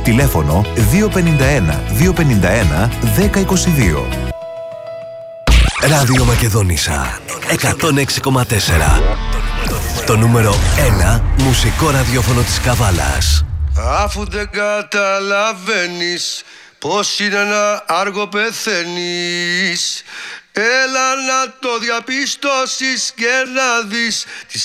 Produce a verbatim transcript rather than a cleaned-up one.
Τηλέφωνο δύο πέντε ένα δύο πέντε ένα δέκα είκοσι δύο. Ράδιο Μακεδόνισσα εκατόν έξι κόμμα τέσσερα. Το νούμερο ένα μουσικό ραδιόφωνο της Καβάλας. Αφού δεν καταλαβαίνεις πως είναι ένα άργο πεθαίνεις, έλα να το διαπιστώσεις και να δεις τις